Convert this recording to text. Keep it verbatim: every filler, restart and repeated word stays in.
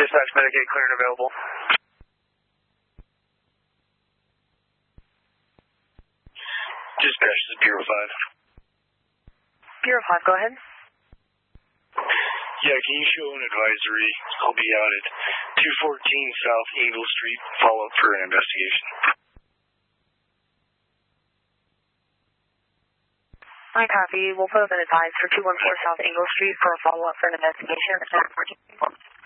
Dispatch, Medicaid clear and available. Dispatch, this is Bureau five. Bureau five, go ahead. Yeah, can you show an advisory? I'll be out at two fourteen South Eagle Street, follow up for an investigation. I copy. We'll put up an advice for two one four South Eagle Street for a follow-up for an investigation at fourteen.